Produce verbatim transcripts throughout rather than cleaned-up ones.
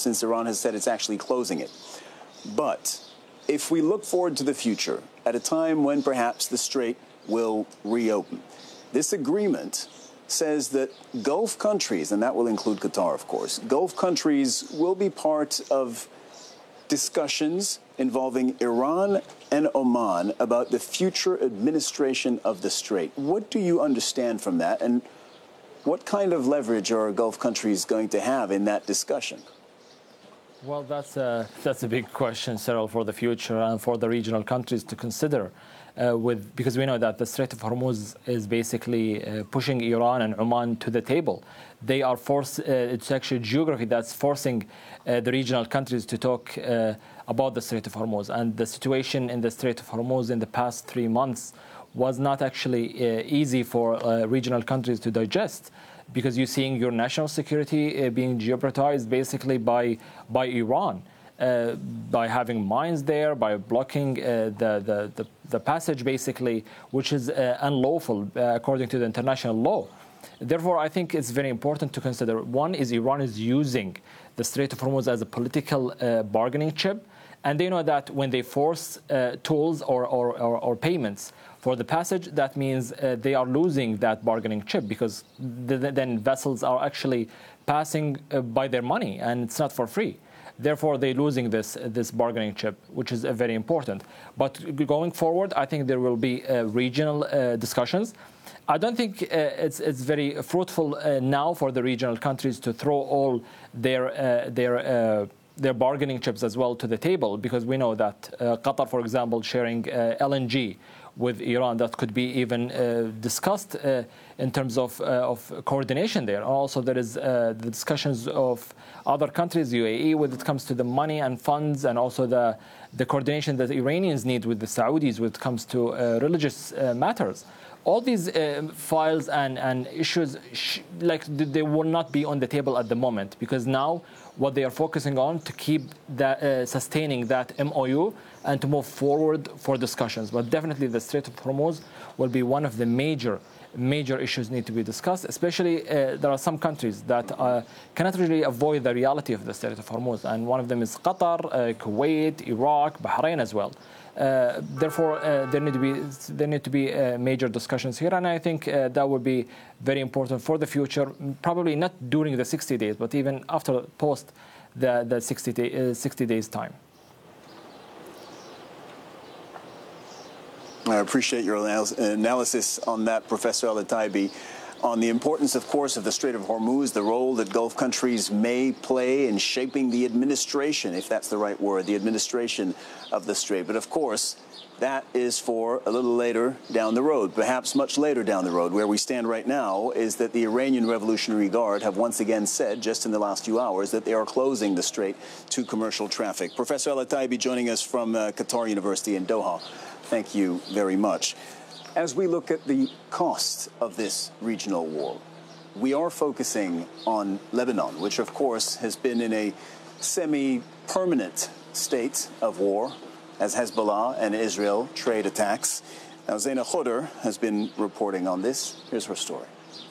since Iran has said it's actually closing it. But if we look forward to the future, at a time when perhaps the Strait will reopen, this agreement says that Gulf countries, and that will include Qatar, of course, Gulf countries will be part of discussions involving Iran and Oman about the future administration of the Strait. What do you understand from that, and what kind of leverage are Gulf countries going to have in that discussion? Well, that's a, that's a big question, Cyril, for the future and for the regional countries to consider. Uh, with because we know that the Strait of Hormuz is basically uh, pushing Iran and Oman to the table. They are forced. Uh, it's actually geography that's forcing uh, the regional countries to talk uh, about the Strait of Hormuz. And the situation in the Strait of Hormuz in the past three months was not actually uh, easy for uh, regional countries to digest, because you're seeing your national security uh, being jeopardized basically by by Iran. Uh, by having mines there, by blocking uh, the, the, the, the passage, basically, which is uh, unlawful uh, according to the international law. Therefore, I think it's very important to consider, one is Iran is using the Strait of Hormuz as a political uh, bargaining chip, and they know that when they force uh, tolls or, or, or, or payments for the passage, that means uh, they are losing that bargaining chip, because th then vessels are actually passing uh, by their money, and it's not for free. Therefore, they're losing this this bargaining chip, which is uh, very important. But going forward, I think there will be uh, regional uh, discussions. I don't think uh, it's it's very fruitful uh, now for the regional countries to throw all their uh, their uh, their bargaining chips as well to the table, because we know that uh, Qatar, for example, sharing uh, L N G with Iran, that could be even uh, discussed uh, in terms of, uh, of coordination there. Also, there is uh, the discussions of other countries, U A E, when it comes to the money and funds, and also the, the coordination that the Iranians need with the Saudis when it comes to uh, religious uh, matters. All these uh, files and, and issues, sh like they will not be on the table at the moment, because now what they are focusing on to keep that, uh, sustaining that M O U and to move forward for discussions. But definitely the Strait of Hormuz will be one of the major, major issues need to be discussed, especially uh, there are some countries that uh, cannot really avoid the reality of the Strait of Hormuz. And one of them is Qatar, uh, Kuwait, Iraq, Bahrain as well. Uh, therefore, uh, there need to be there need to be uh, major discussions here, and I think uh, that would be very important for the future. Probably not during the sixty days, but even after post the the sixty, day, uh, sixty days time. I appreciate your analysis on that, Professor Al-Otaibi, on the importance, of course, of the Strait of Hormuz, the role that Gulf countries may play in shaping the administration, if that's the right word, the administration of the Strait. But, of course, that is for a little later down the road, perhaps much later down the road. Where we stand right now is that the Iranian Revolutionary Guard have once again said, just in the last few hours, that they are closing the Strait to commercial traffic. Professor Al-Otaibi joining us from uh, Qatar University in Doha. Thank you very much. As we look at the cost of this regional war, we are focusing on Lebanon, which, of course, has been in a semi-permanent state of war, as Hezbollah and Israel trade attacks. Now, Zaina Khodr has been reporting on this. Here's her story.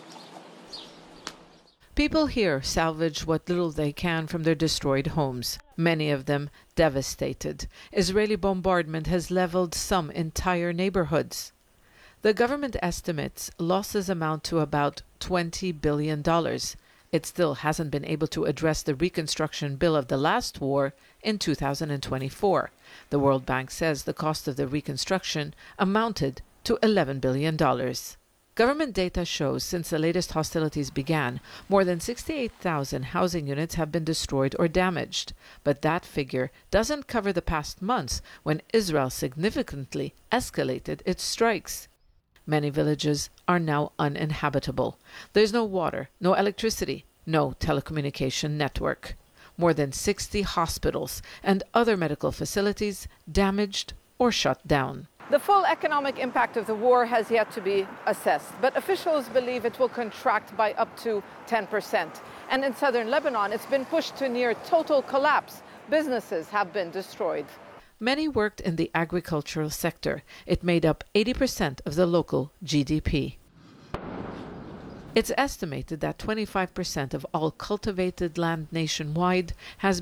People here salvage what little they can from their destroyed homes, many of them devastated. Israeli bombardment has leveled some entire neighborhoods. The government estimates losses amount to about twenty billion dollars. It still hasn't been able to address the reconstruction bill of the last war in two thousand twenty-four. The World Bank says the cost of the reconstruction amounted to eleven billion dollars. Government data shows since the latest hostilities began, more than sixty-eight thousand housing units have been destroyed or damaged. But that figure doesn't cover the past months when Israel significantly escalated its strikes. Many villages are now uninhabitable. There's no water, no electricity, no telecommunication network. More than sixty hospitals and other medical facilities damaged or shut down. The full economic impact of the war has yet to be assessed, but officials believe it will contract by up to ten percent. And in southern Lebanon, it's been pushed to near total collapse. Businesses have been destroyed. Many worked in the agricultural sector. It made up eighty percent of the local G D P. It's estimated that twenty-five percent of all cultivated land nationwide has